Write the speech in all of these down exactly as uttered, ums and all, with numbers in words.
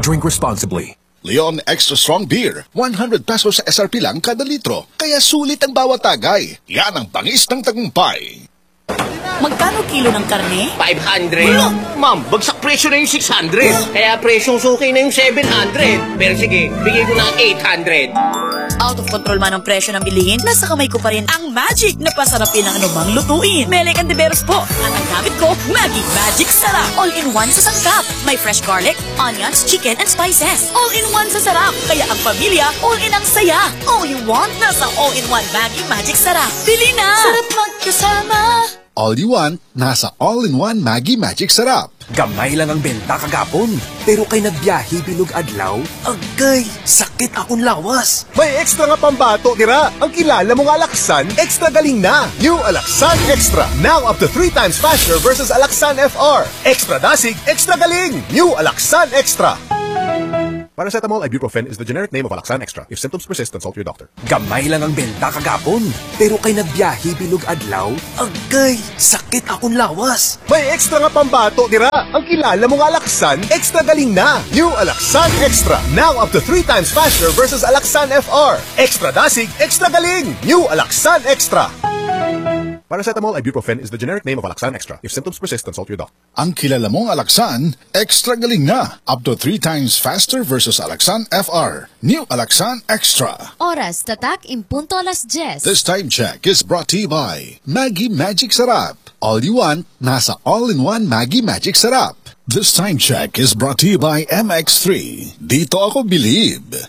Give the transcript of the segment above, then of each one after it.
Drink responsibly. Leon Extra Strong Beer, one hundred pesos sa S R P lang kada litro. Kaya sulit ang bawat tagay. Yan ang bangis ng tagumpay. Magkano kilo ng karne? five hundred. Wala. Ma'am, bagsak presyo na yung six hundred. Kaya presyong suki na yung seven hundred. Pero sige, bigay ko na eight hundred. Out of control man ang presyo ng bilihin, nasa kamay ko pa rin ang magic na pasarapin ang anumang lutuin. Mele Cantiveros po. At ang gamit ko, Maggi Magic Sarap. All-in-one sa sangkap. May fresh garlic, onions, chicken, and spices. All-in-one sa sarap. Kaya ang pamilya, all-in ang saya. All you want, nasa all-in-one Maggi Magic Sarap. Bili na! Sarap magkasama. All you want, nasa all-in-one Maggi Magic Sarap. Gamay lang ang benta kagapon. Pero kay nagbiyahe bilog adlaw, agay, sakit akong lawas. May extra nga pambato, dira. Ang kilala mong Alaxan, extra galing na. New Alaxan Extra. Now up to three times faster versus Alaxan F R. Extra dasig, extra galing. New Alaxan Extra. Paracetamol ibuprofen is the generic name of Alaxan Extra. If symptoms persist, consult your doctor. Gamay lang ang benta kagapon. Pero kay nagbiyahe bilog adlaw, agay, sakit akong lawas. May extra nga pambato, dira. Ang kilala mong Alaxan, extra galing na. New Alaxan Extra. Now up to three times faster versus Alaxan F R. Extra dasig, extra galing. New Alaxan Extra. Paracetamol ibuprofen is the generic name of Alaxan Extra. If symptoms persist, consult your doctor. Ang kilala mong Alaxan, extra galing na. Up to three times faster versus Alaxan F R. New Alaxan Extra. Oras, tatak, impunto alas diyes. This time check is brought to you by Maggi Magic Sarap. All you want, nasa all-in-one Maggi Magic Sarap. This time check is brought to you by M X three. Dito ako believe.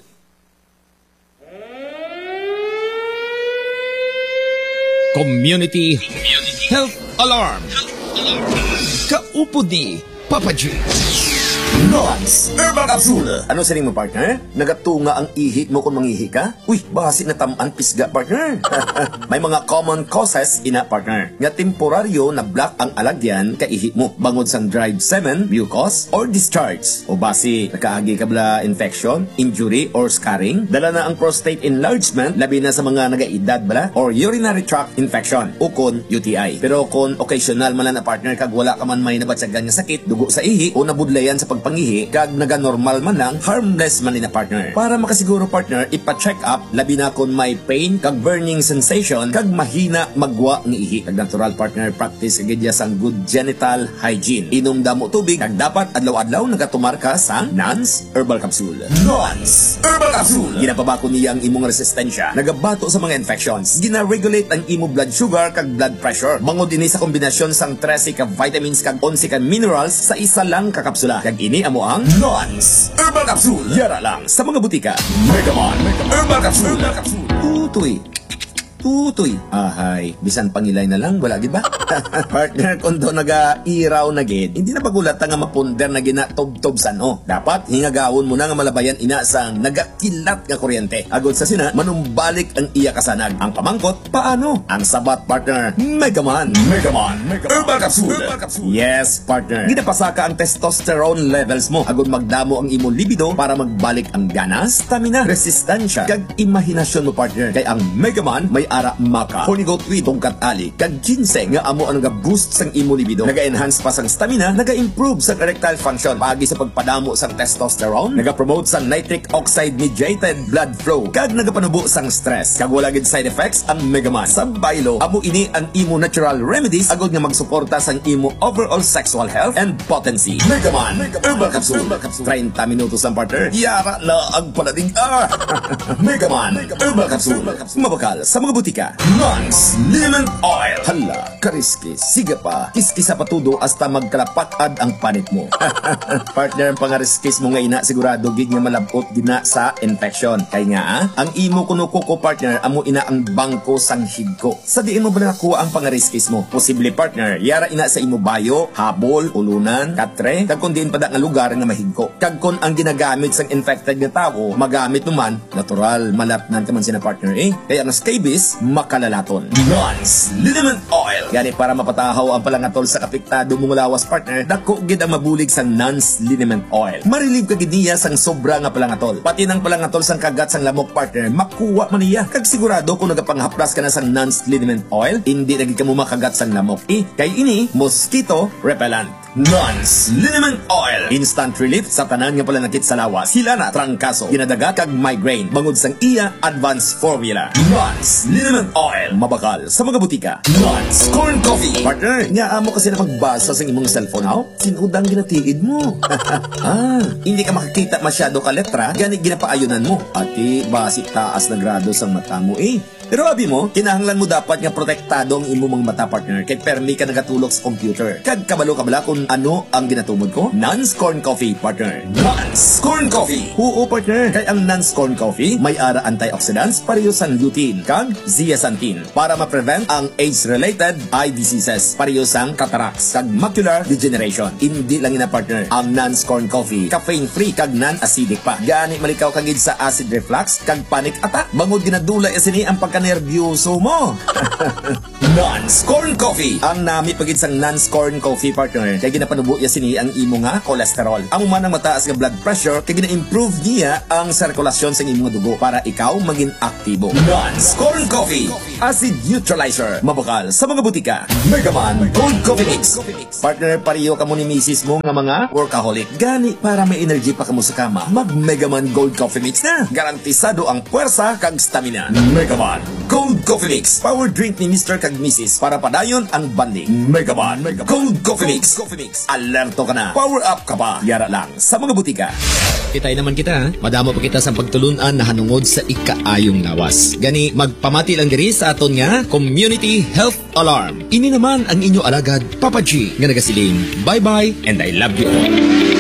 Community Health Alarm. Kaupo ni Papa G. Nons Herbal Capsule. Ano sa mo, partner? Nagatunga ang ihi mo kung mangihi ka? Uy, basi na tamaan pisga, partner. May mga common causes ina, partner. Nga temporaryo na block ang alagyan ka ihi mo. Bangod sang drive seven, mucus, or discharge. O basi, nakaagi ka bala infection, injury, or scarring. Dala na ang prostate enlargement, labi na sa mga nagaedad bala, or urinary tract infection, o kon U T I. Pero kung occasional man na partner, kag wala ka man may nabatsagan nga sakit, dugo sa ihi, o nabudlayan sa pagpangihi, kag naga-normal man lang, harmless man na partner. Para makasiguro, partner, ipa-check up, labi na kung may pain, kag burning sensation, kag mahina magwa ng ihi. Kag natural, partner, practice agad sang good genital hygiene. Inom damo tubig, kag dapat adlaw-adlaw nagatumar ka sa Nons Herbal Capsule. Nons Herbal Capsule. Ginapabako niya ang imong resistensya, nagabato sa mga infections, gina-regulate ang imo blood sugar kag blood pressure. Bangod ini sa kombinasyon sang trese ka vitamins kag onse ka minerals sa isa lang ka kapsula. Kag ini amo ang Nons Herbal Capsule. Yara lang sa mga butika. Megamon Herbal Capsule. Tutoy. Tutoy. Ahay, bisan pangilay na lang, wala di ba? Partner, kung doon naga-iraw na gid, hindi na pagulat nga mapunder na gina tob-tob san o. Dapat hingagawon mo na nga malabayan ina sang nagakilat nga kuryente. Agod sa sina, manumbalik ang iya kasanag. Ang pamangkot, paano? Ang sabat, partner, Megaman. Megaman. Herbal Capsule. Yes, partner. Ginapasaka ang testosterone levels mo. Agod magdamo ang imo libido para magbalik ang gana, stamina, resistensya, kag imahinasyon mo, partner. Kay ang Megaman may ara maka, horny goat weed, tongkat ali, kag ginseng nga amo ang naga-boost sang imo libido, naga-enhance pa sang stamina, naga-improve sang erectile function, pagi sa pagpadamo sang testosterone, naga-promote sang nitric oxide mediated blood flow, kag nagapanubo sang stress, kag wala gid side effects ang Megaman. Sa baylo, amo ini ang imo natural remedies agod nga magsuporta sang imo overall sexual health and potency. Megaman Herbal Capsule. thirty minutos ang partner. Yara na ang palading ah. Megaman Herbal Capsule. Mabakal sa mga butika. Nons Liniment Oil. Hala, kariski. Sige pa. Kiskisa patudo hasta magkalapatad ang panit mo. Partner, ang pangariskis mo nga ina, sigurado gig nga malabot gina sa infection. Kaya nga, ah, ang imo kunukuko, partner, amo ina ang bangko sang higko. Sa diin mo ba nakuha ang pangariskis mo? Posible, partner, yara ina sa imo bayo, habol, ulunan, katre, kag kung diin pa da nga lugar nga mahigko. Kag kung ang ginagamit sang infected nga tao, magamit naman, natural, malapnan ka man sina, partner, eh. Kaya ang scabies, makalalaton. Nons Liniment Oil. Gani para mapatahaw ang palangatol sa apektado mong lawas, partner, dako gid ang mabulig sang Nons Liniment Oil. Marilib ka gid niya sang sobra nga palangatol. Pati nang palangatol sang kagat sang lamok, partner, makuha man niya. Kag sigurado kung nagapanghapras ka na sang Nons Liniment Oil, hindi na gid ka mo makagat sang lamok. Eh, kay ini mosquito repellent. Nons Liniment Oil. Instant relief sa tanan nga palanakit sa lawas. Sila na trangkaso, ginadaga kag migraine. Bangod sang iya advanced formula. Nons Liniment Oil. Mabakal sa mga butika. Nons Corn Coffee. Partner, nga amo kasi na magbasa sa imong cellphone how? Sinudang ginatiid mo. Ah, hindi ka makakita masyado ka letra, ganit ginapaayunan mo. Ati, basit taas na grado sa mata mo eh. Pero abi mo, kinahanglan mo dapat nga protektado ang imo mga mata, partner, kay permi ka nagatulog sa computer. Kag kabalo ka bala kung ano ang ginatumod ko? Nons Corn Coffee, partner. Nons Corn Coffee. Oo, partner. Kay ang Nons Corn Coffee may ara antioxidants pareho sang lutein kag zeaxanthin para ma-prevent ang age-related eye diseases pareho sang cataracts kag macular degeneration. Hindi lang ina, partner, ang Nons Corn Coffee caffeine-free kag non-acidic pa. Gani malikaw kagid sa acid reflux kag panic attack. Bangod ginadula isini ang pagka nervyoso mo. Nons Corn Coffee. Ang nami pagid sang Nons Corn Coffee, partner, kay ginapanubo ya sini ang imo nga cholesterol. Ang umanang mataas nga blood pressure kay gina-improve niya ang sirkulasyon sa imong dugo para ikaw maging aktibo. Nons Corn Coffee. Acid neutralizer. Mabakal sa mga butika. Megaman Gold Coffee Mix. Partner, pariyo ka mo ni misis mo nga mga workaholic. Gani para may energy pa kamo sa kama. Mag Megaman Gold Coffee Mix na. Garantisado ang puwersa kag stamina. Megaman Gold Coffee Mix. Power drink ni Mister kag Missus para padayon ang banding. Megaman Gold Coffee Mix. Alerto ka na. Power up ka pa. Yara lang sa mga butika. Kitay naman kita, ha? Madamo pa kita sa pagtulunan na hanungod sa ikaayong lawas. Gani, magpamati lang diri sa aton nga Community Health Alarm. Ini naman ang inyo alagad, Papa G, nga nagasiling, bye-bye and I love you all.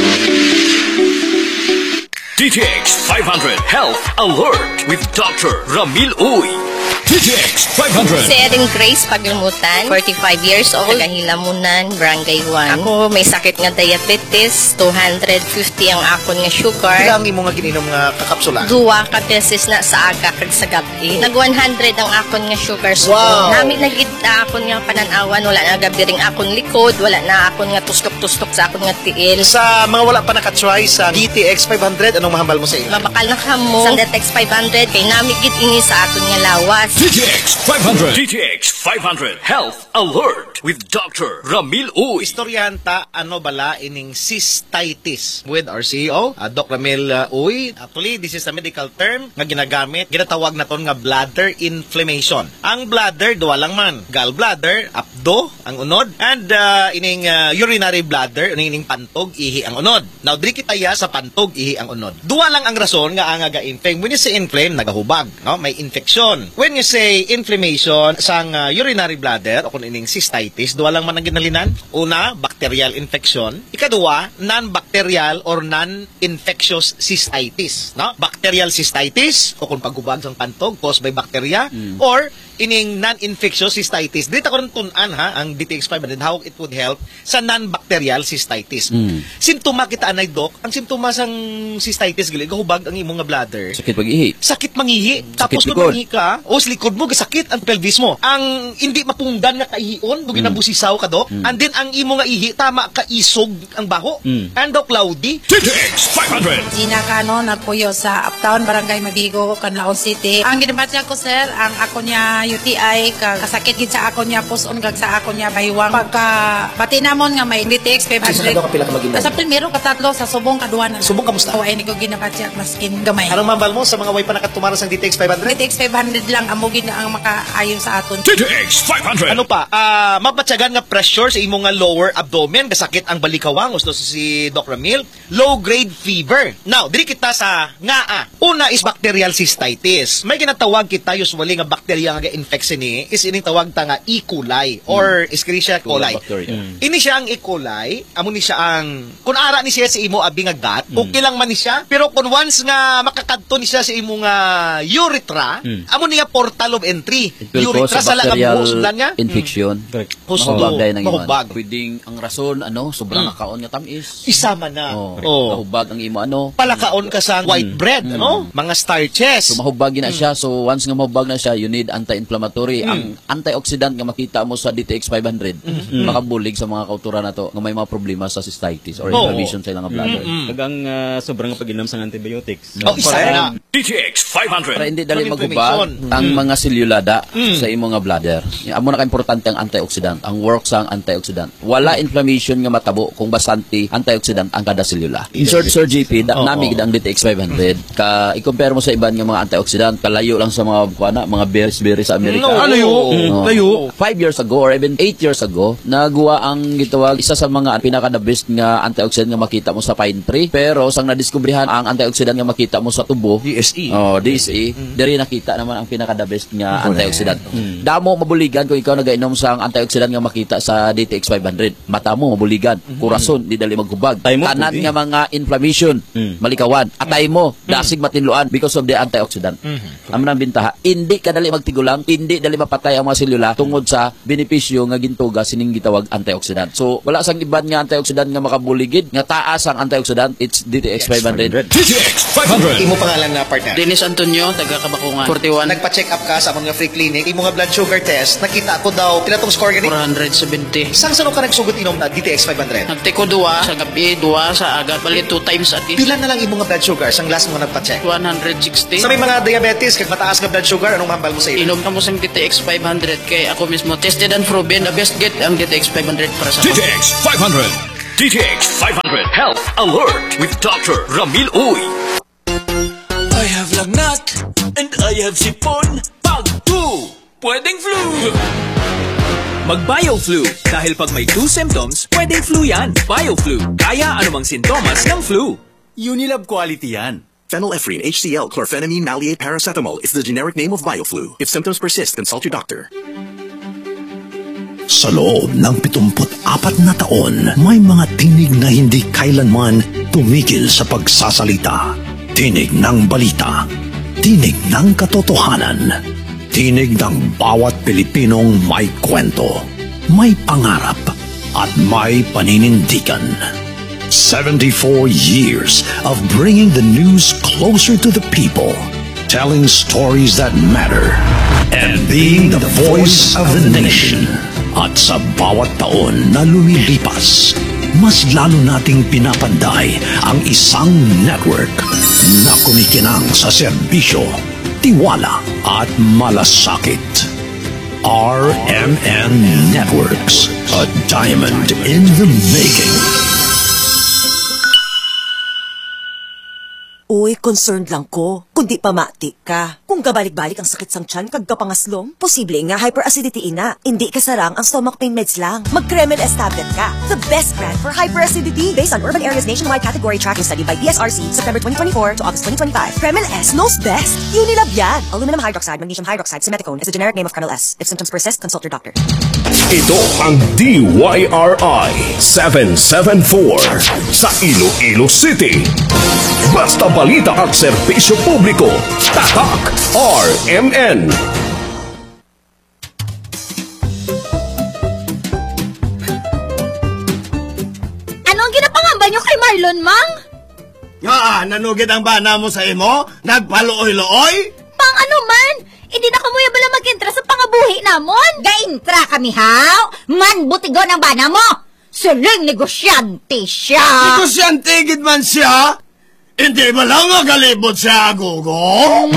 D T X five hundred Health Alert with Doctor Ramil Uy. D T X five hundred. Si Erin Grace Paglimutan, forty-five years old, taga-Hilamunan, Barangay one. Ako may sakit nga diabetes, two hundred fifty ang akon nga sugar. Ilang imo nga gininom nga kakapsula? Duwa ka beses na sa aga kag sa gabi. Nag one hundred ang akon nga sugar. So, wow. Nami nagid na akon nga pananawan, wala na gabi ring akon likod, wala na akon nga tustok-tustok sa akon nga tiil. Sa mga wala pa nakatry sa D T X five hundred, anong mahambal mo sa iyo? Mabakal na kamo sa D T X five hundred kay nami gid ini sa akon nga lawas. D T X five hundred. D T X five hundred Health Alert with Doctor Ramil Uy. Istoryahan ta ano bala ining cystitis with our C E O, uh, Doc Ramil uh, Uy. Actually, this is a medical term nga ginagamit, ginatawag naton nga bladder inflammation. Ang bladder duwa lang man, gallbladder, apdo ang unod, and uh, ining uh, urinary bladder, ining pantog, ihi ang unod. Now, diri kita ya sa pantog, ihi ang unod. Duwa lang ang rason nga ang ga-inflame. When you say inflame, nagahubag, no? May infection. When you say inflammation sang uh, urinary bladder o kung ining cystitis, duwa lang man ang ginalinan. Una, bacterial infection. Ikaduwa, non-bacterial or non-infectious cystitis, no? Bacterial cystitis o kung paghubag sang pantog caused by bacteria, mm. or ining non-infectious cystitis. Dito ko rin tunan ha, ang D T X five hundred, how it would help sa non-bacterial cystitis. Mm. Simptoma kita anay, Doc. Ang simptoma sang cystitis, gali, gahubag ang imong nga bladder. Sakit pag-ihi. Sakit mangihi. Mm. Tapos sakit kung mangihi ka, o sa likod mo, sakit ang pelvis mo. Ang hindi mapungdan na kaihion, bugi mm. nabusisaw ka, Doc. Mm. And then, ang imo nga ihi, tama ka isog ang baho. Mm. And Doc Laudy. D T X five hundred. Gina Cano, nagpuyo sa Uptown, Barangay Mabigo, Canlaon City. Ang ginabatya ko, sir, ang ako niya U T I, kag kasakit gid sa ako niya puson, kag sa ako niya bahiwang. Pagka bati namon nga may D T X five hundred. Sa kapila ka maginan? Sa primero, katatlo, sa subong, kaduanan. Subong, kamusta? O, ay, ni ko ginabatya, maskin gamay. Anong mambal mo sa mga way pa nakatumara sa D T X five hundred? D T X five hundred lang, amugin na ang makaayon sa aton. D T X five hundred. Ano pa? Uh, mabatyagan nga pressure sa imong nga lower abdomen, kasakit ang balikawang, gusto si Doc Ramil. Low grade fever. Now, diri kita sa ngaa. Una is bacterial cystitis. May ginatawag kita usually nga bacteria nga infection ni is ining tawag ta nga E. coli or mm. Escherichia coli. Mm. Ini siya ang E. coli, amo ni siya ang kun ara ni siya sa imo abi nga gut, mm. okay lang man ni siya, pero kun once nga makakadto ni siya sa imo nga urethra, mm. amo ni nga portal of entry. Urethra sa lagang huslan niya. Infection. Mm. Husto, mahubag. Pwedeng ang rason ano, sobrang mm. nakaon nga tamis. Isama na. Oh. Oh. Mahubag ang imo ano. Palakaon ka sa white bread, mm. ano? Mga starches. So mahubag na siya. So once nga mahubag na siya, you need anti anti-inflammatory. Mm. Ang antioxidant nga makita mo sa D T X five hundred, Mm. makabulig sa mga kautura na to nga may mga problema sa cystitis or Oo. inflammation sa ilang bladder. Kagang uh, sobrang pag-inom sa antibiotics. Oh, isa na. D T X five hundred. Para hindi dali For magubag information. ang Mm. mga selulada Mm. sa imong nga bladder. Amo na ka-importante ang antioxidant, ang work sa antioxidant. Wala inflammation nga matabo kung basanti antioxidant ang kada selula. Sir Sir G P, da, Oo. namig ang D T X five hundred. Ka i-compare mo sa iban nga mga antioxidant, kalayo lang sa mga kuana, mga berries berries sa Amerika. No. Ah, layo. Oo. Layo. Five years ago or even eight years ago, nagawa ang gitawag isa sa mga pinaka-the best nga antioxidant nga makita mo sa pine tree. Pero sang nadiskubrihan ang antioxidant nga makita mo sa tubo, D S E. Oh, D S E. Diri nakita naman ang pinaka-the best nga Correct. antioxidant. Damo mabuligan kung ikaw nagainom sa antioxidant nga makita sa D T X five hundred. Mata mo mabuligan, kurason di dali maghubag. Tanan nga mga inflammation, malikawan. Atay mo, dasig matinluan because of the antioxidant. Amo nang bintaha, hindi ka dali magtigulang, hindi dali mapatay ang mga selula tungod sa benepisyo nga gintuga sining gitawag antioxidant. So wala sang iban nga antioxidant nga makabuligid, nga taas ang antioxidant, it's D T X five hundred. D T X five hundred. Imo pangalan na partner? Dennis Antonio, taga Kabakungan. forty-one. Nagpa-check up ka sa among nga free clinic, imo nga blood sugar test, nakita ko daw pila tong score gani? four seventy. Sang sano ka nagsugot inom na D T X five hundred? Nagtiko duwa sa gabi, duwa sa aga, bali two times a day. Pila na lang imo nga blood sugar sang last mo nagpa-check? one sixty. Sa may mga diabetes kag mataas nga blood sugar, anong mahambal mo sa iyo? Inom ka mo sang D T X five hundred kay ako mismo tested and proven the best get ang D T X five hundred para sa D T X five hundred. D T X five hundred Health Alert with Doctor Ramil Uy. I have lagnat and I have sipon. Pag two, pwedeng flu. Mag-BioFlu. Dahil pag may two symptoms, pwedeng flu yan. BioFlu. Kaya anumang sintomas ng flu. Unilab quality yan. Phenylephrine, H C L, chlorphenamine, maleate, paracetamol is the generic name of BioFlu. If symptoms persist, consult your doctor. Sa loob ng pitungput apat na taon, may mga tinig na hindi kailanman tumigil sa pagsasalita. Tinig ng balita. Tinig ng katotohanan. Tinig ng bawat Pilipinong may kwento, may pangarap, at may paninindigan. seventy-four years of bringing the news closer to the people, telling stories that matter, and being the voice of the nation. At sa bawat taon na lumilipas, mas lalo nating pinapanday ang isang network na kumikinang sa serbisyo, tiwala at malasakit. R M N Networks, a diamond in the making. Uy, concerned lang ko. Kundi pamati ka. Kung gabalik-balik ang sakit sang tiyan, kag kapangaslom, posible nga hyperacidity ina. Hindi kasarang ang stomach pain meds lang. Mag-Kremel S tablet ka. The best brand for hyperacidity. Based on Urban Areas Nationwide Category Tracking Study by B S R C, September twenty twenty-four to August twenty twenty-five. Kremel S knows best. Unilab yan. Aluminum hydroxide, magnesium hydroxide, simeticone is the generic name of Kremel S. If symptoms persist, consult your doctor. Ito ang D Y R I seven seven four sa Iloilo City. Basta balita at serbisyo publiko. Tatak R M N. Ano ang ginapangamba nyo kay Marlon, Mang? Ah, nanugid ang bana mo sa imo? Nagpaluoy-looy? Pang ano man? Hindi na kamuya bala mag-intra sa pangabuhi namon? Ga-intra kami, haw? Man, butigon ang bana mo! Siling negosyante siya! Negosyante gid man siya? Hindi ba lang nga galibot siya, Gugo?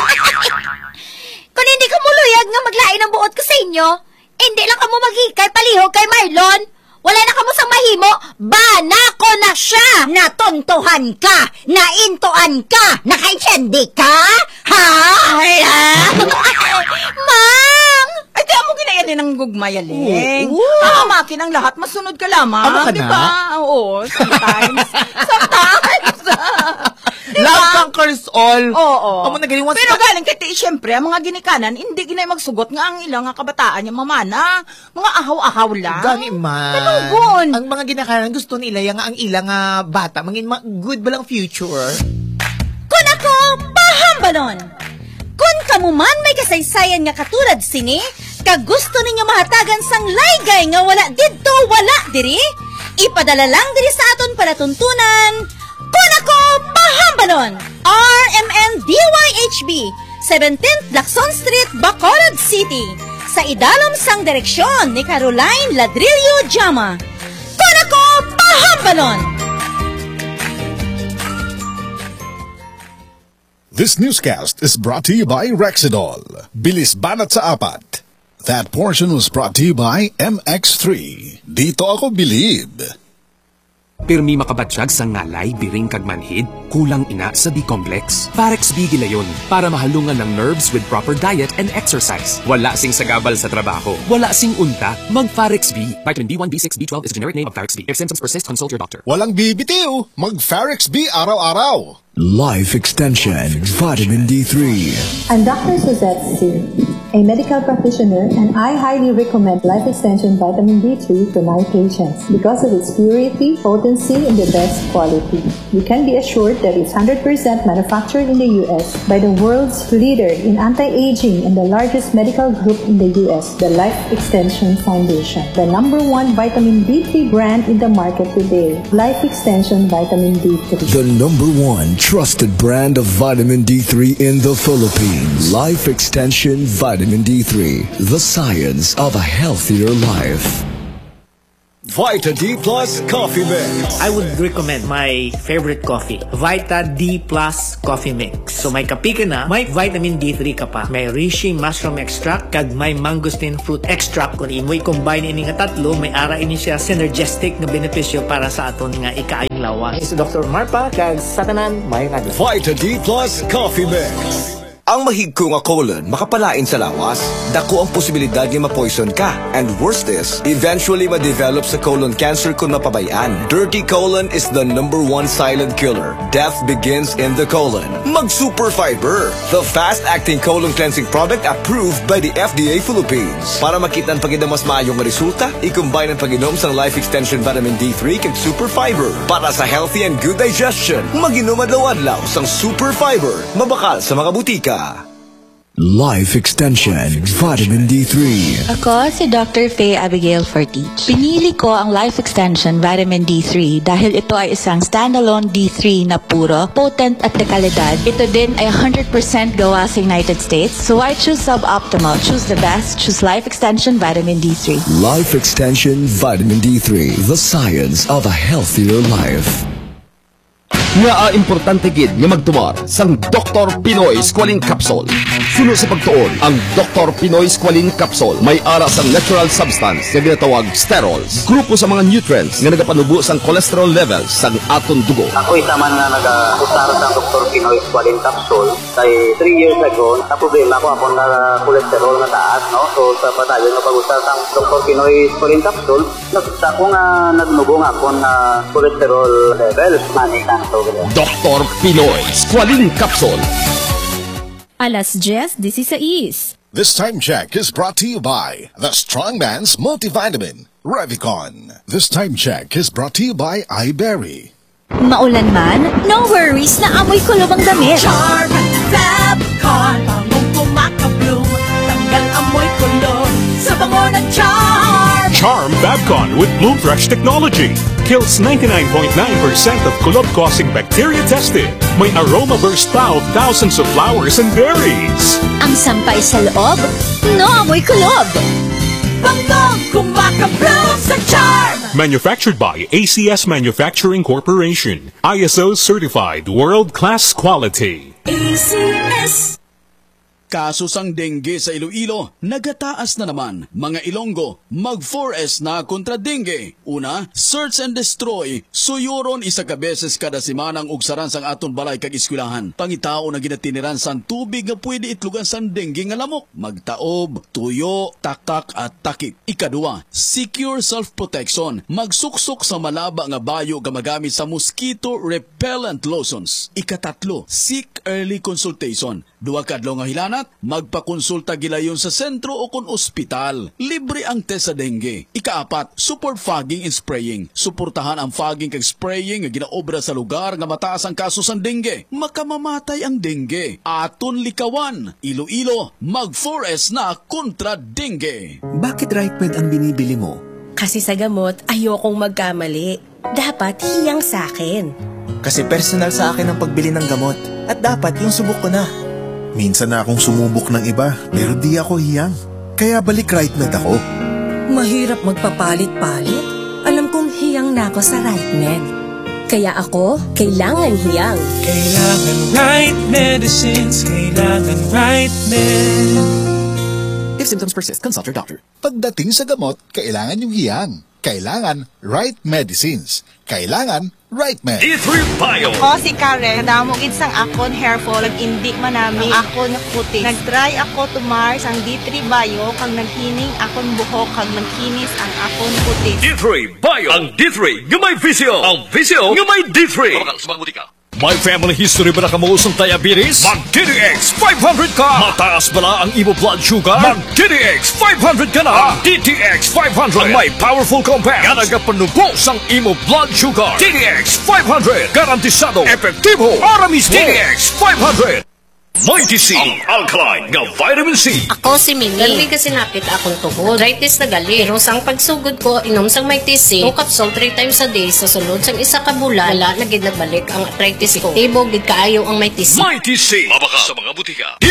Kung hindi ka muluyag nga maglain ang buot ko sa inyo, hindi lang ka mo maghikay palihog kay Marlon. Wala na ka mo sang mahimo, bana ko na siya! Natontohan ka! Naintoan ka! Nakaintindi ka? Ha? Mang! Ay, kaya mo ginayanin ng gugmayaling. Hahamakin ang lahat, masunod ka lamang. Ano ka na? Diba? Oo, sometimes. sometimes. Diba? Love conquers all. Oo. Amo na galing once. Pero galing kay ti, siyempre, ang mga ginikanan, hindi ginay magsugot nga ang ilang nga kabataan yung mamana. Mga ahaw-ahaw lang. Gani man. Talugon. Ang mga ginakanan gusto nila yung ang ilang nga bata. Mangin ma- good ba lang future? Kun ako, pahambanon! Kung kamuman may kasaysayan nga katulad sini, kagusto ninyo mahatagan sang laygay nga wala didto wala diri, ipadala lang diri sa aton palatuntunan. Kun ako, pahambanon! R M N D Y H B, seventeenth Lacson Street, Bacolod City. Sa idalom sang direksyon ni Caroline Ladrillo Jama. Kun ako, pahambalon! This newscast is brought to you by Rexidol. Bilis banat sa apat. That portion was brought to you by M X three. Dito ako bilib. Pirmi makabatsyag sa ngalay, biring kag manhid, kulang ina sa D-complex. Farex B gilayon para mahalungan ng nerves with proper diet and exercise. Wala sing sagabal sa trabaho. Wala sing unta. Mag Farex B. Vitamin B one, B six, B twelve is a generic name of Farex B. If symptoms persist, consult your doctor. Walang bibitiw. Mag Farex B araw-araw. Life Extension Vitamin D three. I'm Doctor Suzette C., a medical practitioner, and I highly recommend Life Extension Vitamin D three to my patients because of its purity, potency, and the best quality. You can be assured that it's one hundred percent manufactured in the U S by the world's leader in anti-aging and the largest medical group in the U S, the Life Extension Foundation, the number one vitamin D three brand in the market today. Life Extension Vitamin D three. The number one trusted brand of vitamin D three in the Philippines. Life Extension Vitamin D three. The science of a healthier life. Vita D Plus Coffee Mix. I would recommend my favorite coffee, Vita D Plus Coffee Mix. So may kapi ka na, may vitamin D three ka pa, may reishi mushroom extract, kag may mangosteen fruit extract. Kung imoy combine ini nga tatlo, may ara ini siya synergistic na benepisyo para sa aton nga ikaayong lawas. Si Doctor Marpa, kag sa tanan, may nga. Vita D Plus Coffee Mix. Ang mahigko nga colon makapalain sa lawas. Dako ang posibilidad nga ma-poison ka. And worst is, eventually ma-develop sa colon cancer kung mapabayaan. Dirty colon is the number one silent killer. Death begins in the colon. Mag-Super Fiber, the fast-acting colon cleansing product approved by the F D A Philippines. Para makita ang pagida mas maayong resulta, i-combine ang pag-inom sa Life Extension Vitamin D three kag Super Fiber. Para sa healthy and good digestion, mag-inom adlaw-adlaw sang Super Fiber. Mabakal sa mga butika. Life Extension Vitamin D three. Ako si Doctor Faye Abigail Fortich. Pinili ko ang Life Extension Vitamin D three dahil ito ay isang standalone D three na puro, potent at dekalidad. Ito din ay one hundred percent gawa sa United States. So why choose suboptimal? Choose the best. Choose Life Extension Vitamin D three. Life Extension Vitamin D three. The science of a healthier life. Nga a importante gid nga magtumar sang Doctor Pinoy Squalene Capsule. Suno sa pagtuon, ang Doctor Pinoy Squalene Capsule may ara sang natural substance nga ginatawag sterols. Grupo sa mga nutrients nga nagapanubo sang cholesterol levels sang aton dugo. Ako isa man nga nag-usar sa Doctor Pinoy Squalene Capsule kay three years ago, sa problema ko ako na cholesterol na taas, no? So sa patayon nga pag-usar sa Doctor Pinoy Squalene Capsule, nakita ko nga nagnubo nga ako na cholesterol levels manikan. Doctor Pinoy Squalene Capsule. Alas Jess, this is Ais. This time check is brought to you by the Strongman's Multivitamin, Revicon. This time check is brought to you by iBerry. Maulan man, no worries na amoy kulob ang damit. Charm at Fabcon, pangong kumakabloom, tanggal amoy kulob sa bango ng Charm. Charm Fabcon with Bloom Fresh technology. Kills ninety-nine point nine percent of kulob-causing bacteria tested. May aroma burst pa of thousands of flowers and berries. Ang sampay sa loob, no amoy kulob. Bangong kumakabloom sa Charm. Manufactured by A C S Manufacturing Corporation. I S O certified world-class quality. A C S. Kaso sang dengue sa Iloilo, nagataas na naman. Mga Ilonggo, mag four S na kontra dengue. Una, search and destroy. Suyuron isa ka beses kada simanang ugsaran sang aton balay kag eskwelahan. Pangitao na ginatiniran sang tubig nga pwede itlugan sang dengue nga lamok. Magtaob, tuyo, takak at takip. Ikadua, secure self-protection. Magsuksok sa malaba nga bayo nga magamit sa mosquito repellent lotions. Ikatatlo, seek early consultation. Duwa kadlaw nga hilanat, magpakonsulta gilayon sa sentro o kon ospital. Libre ang test sa dengue. Ikaapat, support fogging and spraying. Suportahan ang fogging kag spraying nga ginaobra sa lugar nga mataas ang kaso sa dengue. Makamamatay ang dengue. Aton likawan, Iloilo, mag four S na kontra dengue. Bakit RightMed ang binibili mo? Kasi sa gamot, ayokong magkamali. Dapat hiyang sa akin. Kasi personal sa akin ang pagbili ng gamot. At dapat yung subok ko na. Minsan na akong sumubok ng iba, pero di ako hiyang. Kaya balik Right Med ako. Mahirap magpapalit-palit. Alam kong hiyang na ako sa Right Med. Kaya ako, kailangan hiyang. Kailangan Right Medicines, kailangan Right Med. If symptoms persist, consult your doctor. Pagdating sa gamot, kailangan yung hiyang. Kailangan Right Medicines. Kailangan Right Med. D three Bio. Ako si Karen, kadamog sang akon hair fall, ag indi manami akon puti. Nag-try ako to Mars ang D three Bio, kang naghining akon buhok, kang nagkinis ang akon puti. D three Bio. Ang D three nga may visyo. Ang visyo nga may D three. May family history ba na kamuusong diabetes? Mag-D D X five hundred ka! Mataas bala ang imo blood sugar? Mag-D D X five hundred ka na! Ang D T X five hundred ang may powerful compound nga nagapanubos ang imo blood sugar. D D X five hundred, garantisado, epektibo, para mismo. D D X five hundred. Mighty C, ang alkaline nga vitamin C. Ako si Mimi. Gali kasi napit akong tuhod. Arthritis na gali. Pero sang pagsugod ko, inom sang Mighty C, two capsule three times a day. Sa sunod sang isa ka bulan, wala na gid nagbalik ang arthritis ko. Tibog gid kaayo ang Mighty C. Mighty C, mabaka sa mga butika. D